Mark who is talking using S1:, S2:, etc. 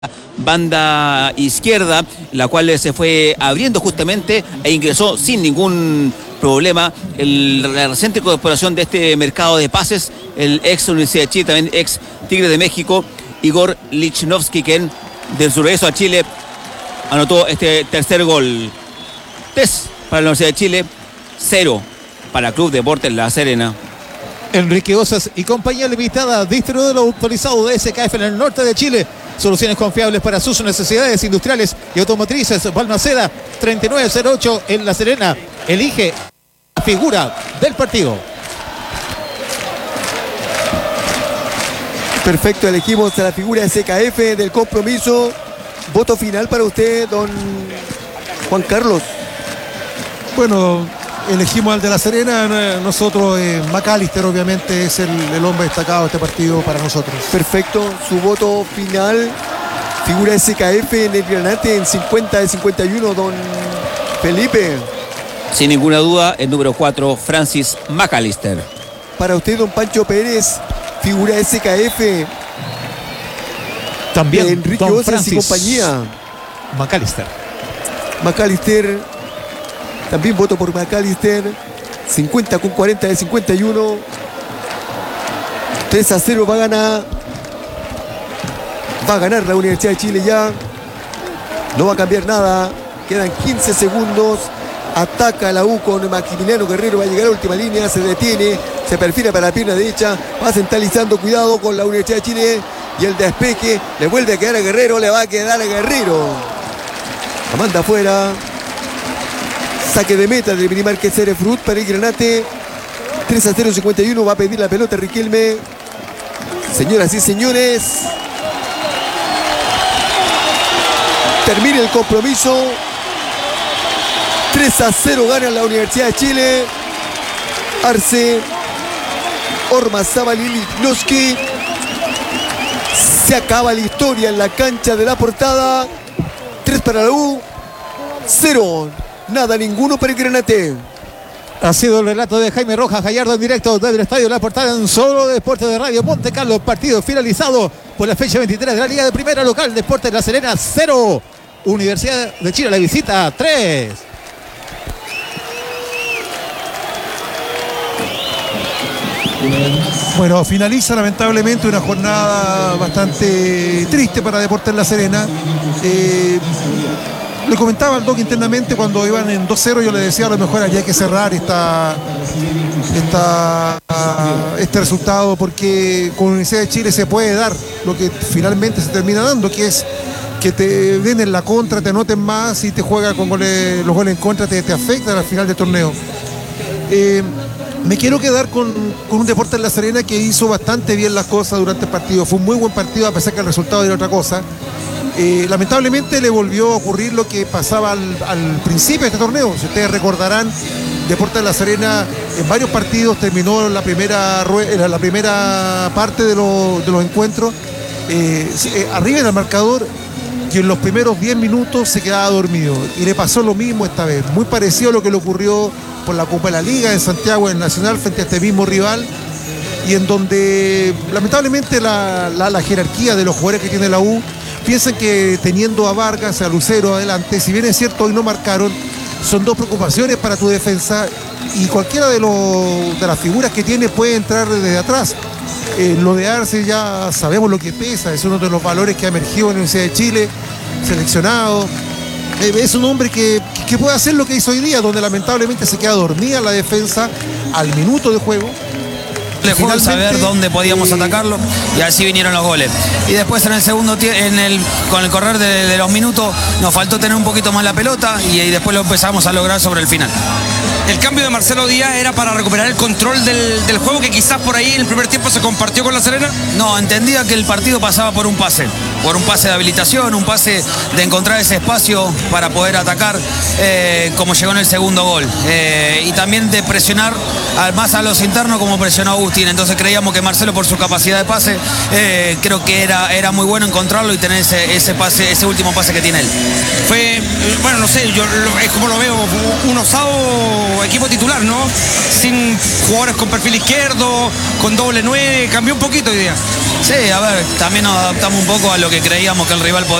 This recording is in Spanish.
S1: banda izquierda, la cual se fue abriendo justamente e ingresó sin ningún problema la reciente incorporación de este mercado de pases, el ex Universidad de Chile, también ex Tigre de México, Igor Lichnowsky, que del regreso a Chile anotó este tercer gol. 3 para la Universidad de Chile, 0 para Club Deportes La Serena.
S2: Enrique Osas y compañía limitada, distribuidor autorizado de SKF en el norte de Chile. Soluciones confiables para sus necesidades industriales y automotrices. Balmaceda 3908 en La Serena. Elige la figura del partido.
S3: Perfecto, elegimos a la figura de SKF del compromiso. Voto final para usted, don Juan Carlos.
S4: Bueno, elegimos al de La Serena. Nosotros, McAllister obviamente es el hombre destacado de este partido para nosotros.
S3: Perfecto, su voto final. Figura SKF en el granate en 50 de 51, don Felipe.
S1: Sin ninguna duda, el número 4, Francis McAllister.
S3: Para usted, don Pancho Pérez, figura SKF.
S2: También
S3: Enrique
S2: don
S3: Osas
S2: Francis
S3: y compañía. McAllister. También voto por McAllister. 50 con 40 de 51. 3-0 va a ganar. Va a ganar la Universidad de Chile ya. No va a cambiar nada. Quedan 15 segundos. Ataca la U con Maximiliano Guerrero. Va a llegar a la última línea. Se detiene. Se perfila para la pierna derecha. Va centralizando. Cuidado con la Universidad de Chile. Y el despeje. Le vuelve a quedar a Guerrero. Le va a quedar a Guerrero. La manda afuera. Saque de meta del Minimarket Cerefruit para el granate. 3-0 51. Va a pedir la pelota Riquelme. Señoras y señores, termina el compromiso. 3-0 gana la Universidad de Chile. Arce, Ormazábal y Lichnowsky. Se acaba la historia en la cancha de La Portada. 3 para la U, 0. Nada, ninguno para el granate.
S2: Ha sido el relato de Jaime Rojas Gallardo en directo desde el Estadio La Portada en Solo Deportes de Radio Monte Carlo. Partido finalizado por la fecha 23 de la Liga de Primera Local. Deportes La Serena 0. Universidad de Chile la visita 3.
S4: Bueno, finaliza lamentablemente una jornada bastante triste para Deportes La Serena. Le comentaba al Doc internamente cuando iban en 2-0, yo le decía a lo mejor había que cerrar este resultado, porque con Universidad de Chile se puede dar lo que finalmente se termina dando, que es que te den en la contra, te anoten más y te juega con los goles en contra, te afectan al final del torneo. Me quiero quedar con un Deportes La Serena que hizo bastante bien las cosas durante el partido. Fue un muy buen partido a pesar que el resultado era otra cosa. Lamentablemente le volvió a ocurrir lo que pasaba al principio de este torneo. Si ustedes recordarán, Deportes La Serena en varios partidos terminó la primera parte de los encuentros arriba en el marcador, y en los primeros 10 minutos se quedaba dormido. Y le pasó lo mismo esta vez, muy parecido a lo que le ocurrió por la Copa de la Liga en Santiago, en Nacional, frente a este mismo rival, y en donde lamentablemente la jerarquía de los jugadores que tiene la U piensan que teniendo a Vargas, a Lucero adelante, si bien es cierto hoy no marcaron, son dos preocupaciones para tu defensa, y cualquiera de las figuras que tiene puede entrar desde atrás. Lo de Arce ya sabemos lo que pesa, es uno de los valores que ha emergido en la Universidad de Chile, seleccionado. Es un hombre que puede hacer lo que hizo hoy día, donde lamentablemente se queda dormida la defensa al minuto de juego.
S5: Dejó de saber dónde podíamos atacarlo, y así vinieron los goles. Y después en el segundo con el correr de los minutos nos faltó tener un poquito más la pelota, y después lo empezamos a lograr sobre el final.
S6: El cambio de Marcelo Díaz era para recuperar el control del juego, que quizás por ahí en el primer tiempo se compartió con La Serena.
S5: No, entendía que el partido pasaba por un pase de habilitación, un pase de encontrar ese espacio para poder atacar, como llegó en el segundo gol, y también de presionar más a los internos como presionó Agustín. Entonces creíamos que Marcelo, por su capacidad de pase, creo que era muy bueno encontrarlo y tener ese último pase que tiene él.
S6: Fue, bueno, no sé, es como lo veo, un osado equipo titular, ¿no? Sin jugadores con perfil izquierdo, con doble 9, cambió un poquito hoy día.
S5: Sí, a ver, también nos adaptamos un poco a lo que creíamos que el rival podía